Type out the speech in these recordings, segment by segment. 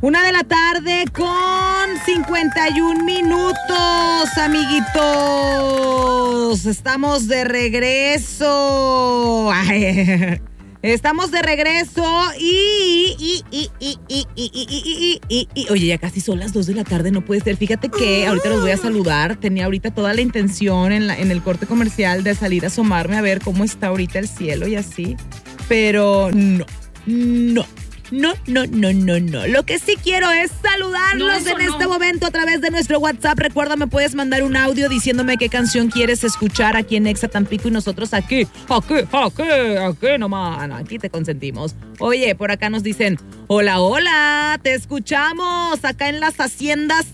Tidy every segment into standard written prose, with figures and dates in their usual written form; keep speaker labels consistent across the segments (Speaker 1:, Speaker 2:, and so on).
Speaker 1: 1:00 con 51 minutos, amiguitos. Estamos de regreso. Estamos de regreso y oye, ya casi son las 2:00, no puede ser. Fíjate que ahorita los voy a saludar. Tenía ahorita toda la intención en el corte comercial de salir a asomarme a ver cómo está ahorita el cielo y así. Pero no. Lo que sí quiero es saludarlos en este momento a través de nuestro WhatsApp. Recuerda, me puedes mandar un audio diciéndome qué canción quieres escuchar aquí en Exa Tampico y nosotros aquí nomás, aquí te consentimos. Oye, por acá nos dicen, hola, te escuchamos acá en las haciendas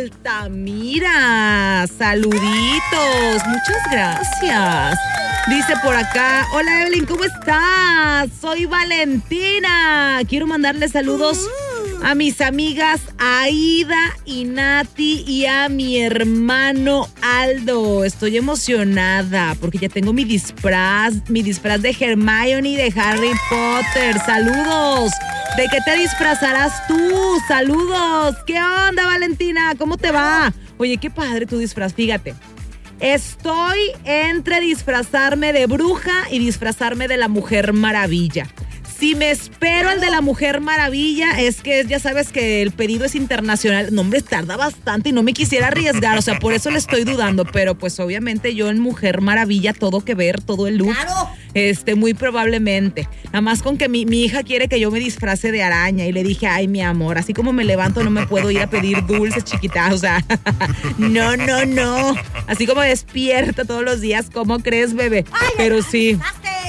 Speaker 1: Altamira. Saluditos, muchas gracias. Dice por acá, hola Evelyn, ¿cómo estás? Soy Valentina. Quiero mandarle saludos a mis amigas Aida y Nati y a mi hermano Aldo. Estoy emocionada porque ya tengo mi disfraz de Hermione de Harry Potter. Saludos. ¿De qué te disfrazarás tú? Saludos. ¿Qué onda, Valentina? ¿Cómo te va? Oye, qué padre tu disfraz, fíjate. Estoy entre disfrazarme de bruja y disfrazarme de la Mujer Maravilla. Si me espero el de la Mujer Maravilla, es que ya sabes que el pedido es internacional. No, hombre, tarda bastante y no me quisiera arriesgar. O sea, por eso le estoy dudando. Pero pues obviamente yo en Mujer Maravilla, todo que ver, todo el look. ¡Claro! Muy probablemente. Nada más con que mi hija quiere que yo me disfrace de araña. Y le dije, ay, mi amor, así como me levanto no me puedo ir a pedir dulces, chiquita. O sea, no. Así como despierto todos los días, ¿cómo crees, bebé? Ay, pero sí,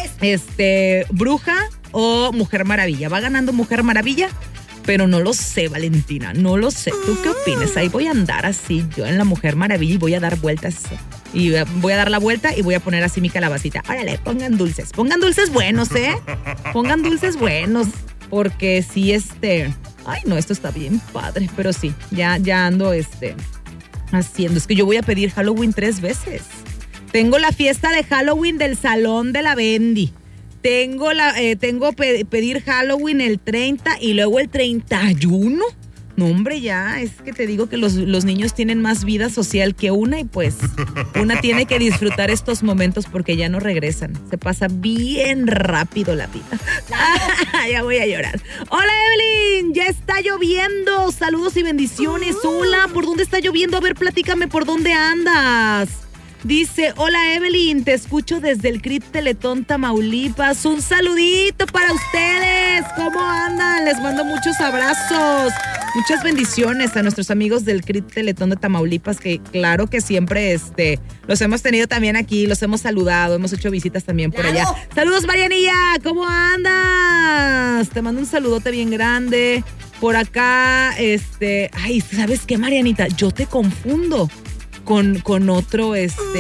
Speaker 1: bruja o Mujer Maravilla. Va ganando Mujer Maravilla, pero no lo sé, Valentina, no lo sé. ¿Tú qué opinas? Ahí voy a andar así, yo en la Mujer Maravilla, y voy a dar vueltas. Y voy a dar la vuelta y voy a poner así mi calabacita. Órale, pongan dulces buenos, ¿eh? Pongan dulces buenos, porque sí, ay, no, esto está bien padre, pero sí, ya ando, haciendo. Es que yo voy a pedir Halloween 3 veces. Tengo la fiesta de Halloween del Salón de la Bendy. Tengo pedir Halloween el 30 y luego el 31. No, hombre, ya, es que te digo que los niños tienen más vida social que una y pues una tiene que disfrutar estos momentos porque ya no regresan. Se pasa bien rápido la vida. Ya voy a llorar. Hola, Evelyn, ya está lloviendo. Saludos y bendiciones. Hola, ¿por dónde está lloviendo? A ver, platícame por dónde andas. Dice, hola Evelyn, te escucho desde el CRIP Teletón Tamaulipas. Un saludito para ustedes. ¿Cómo andan? Les mando muchos abrazos. Muchas bendiciones a nuestros amigos del CRIP Teletón de Tamaulipas, que claro que siempre los hemos tenido también aquí, los hemos saludado, hemos hecho visitas también por allá. Saludos, Marianilla, ¿cómo andas? Te mando un saludote bien grande. Por acá, ay, ¿sabes qué, Marianita? Yo te confundo con otro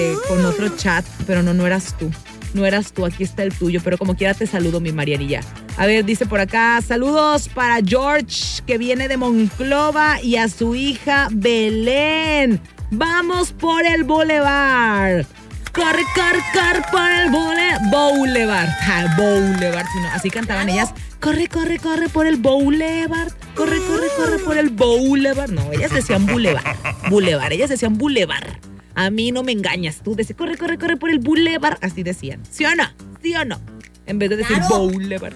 Speaker 1: chat, pero no eras tú. No eras tú, aquí está el tuyo, pero como quiera te saludo, mi Marianilla. A ver, dice por acá, saludos para George, que viene de Monclova, y a su hija Belén. Vamos por el boulevard. Corre por el boulevard. Boulevard, sino, así cantaban ellas. Corre por el boulevard. Corre por el boulevard. No, ellas decían boulevard. Ellas decían boulevard. A mí no me engañas. Tú decías, corre por el boulevard. Así decían. ¿Sí o no? En vez de decir boulevard.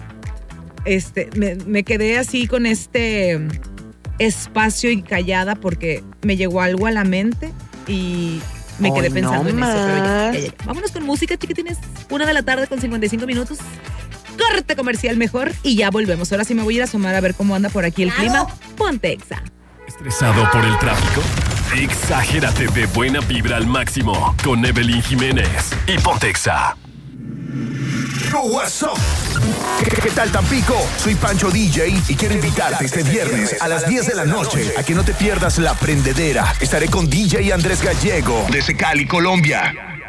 Speaker 1: Me quedé así con espacio y callada porque me llegó algo a la mente y me quedé pensando en eso. Pero ya. Vámonos con música, chiquitines. 1:00 con 55 minutos. Corte comercial mejor y ya volvemos. Ahora sí me voy a ir a asomar a ver cómo anda por aquí el clima. Ponte Exa.
Speaker 2: ¿Estresado por el tráfico? Exagérate de buena vibra al máximo con Evelyn Jiménez y Ponte Exa.
Speaker 3: What's up? ¿Qué tal, Tampico? Soy Pancho DJ y quiero invitarte este viernes a las 10 de la noche a que no te pierdas La Prendedera. Estaré con DJ Andrés Gallego desde Cali, Colombia.